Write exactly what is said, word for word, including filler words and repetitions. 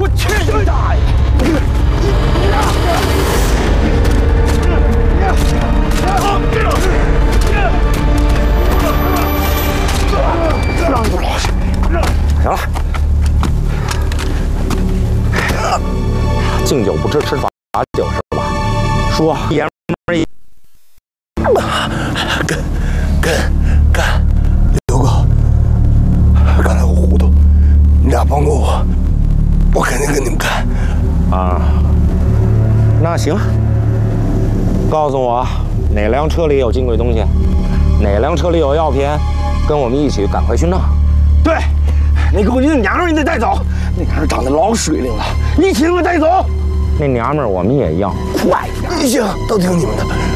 我去你大爷！让不老实。行了，敬酒不吃吃罚酒是吧？说爷们儿一干干干，刘哥，刚才我糊涂，你俩帮过我，我肯定跟你们干。 啊，那行，告诉我哪辆车里有金贵东西，哪辆车里有药品，跟我们一起赶快去弄。对，那狗那娘们你得带走，那娘们长得老水灵了，一起给我带走。那娘们儿我们也要，快点！ 行，都听你们的。